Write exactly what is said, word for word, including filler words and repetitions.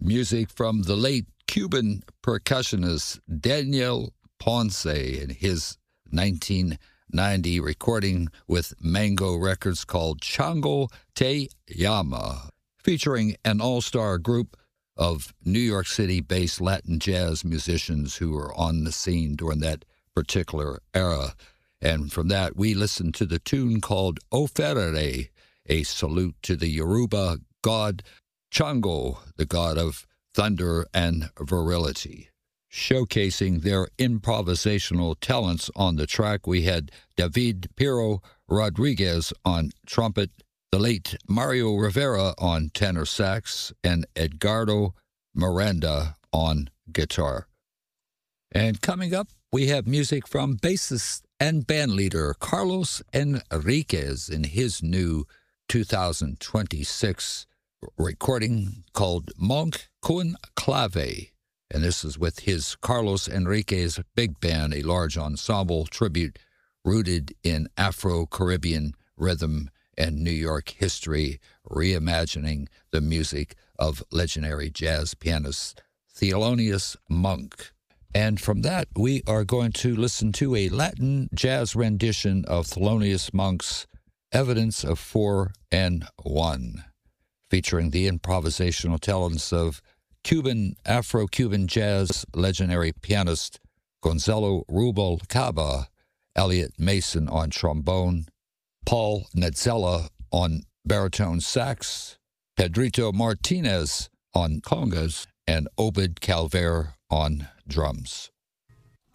Music from the late Cuban percussionist Daniel Ponce in his nineteen ninety recording with Mango Records called Chango Te Llama, featuring an all-star group of New York City-based Latin jazz musicians who were on the scene during that particular era. And from that, we listened to the tune called Oferere, a salute to the Yoruba god Chango, the god of thunder and virility. Showcasing their improvisational talents on the track, we had David Pero Rodriguez on trumpet, the late Mario Rivera on tenor sax, and Edgardo Miranda on guitar. And coming up, we have music from bassist and bandleader Carlos Enriquez in his new two thousand twenty-six recording called Monk Con Clave. And this is with his Carlos Enriquez Big Band, a large ensemble tribute rooted in Afro-Caribbean rhythm and New York history, reimagining the music of legendary jazz pianist Thelonious Monk. And from that, we are going to listen to a Latin jazz rendition of Thelonious Monk's Evidence of Four and One, featuring the improvisational talents of Cuban, Afro-Cuban jazz legendary pianist Gonzalo Rubalcaba, Elliot Mason on trombone, Paul Nazzella on baritone sax, Pedrito Martinez on congas, and Obed Calver on drums.